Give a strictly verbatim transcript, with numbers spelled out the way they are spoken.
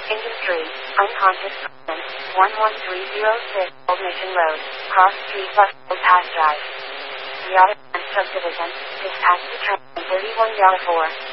Engine three, unconscious person, one one three zero six, Old Mission Road, Cross Street, Buffalo Pass Drive. The Auto Subdivision, dispatch to train thirty-one four.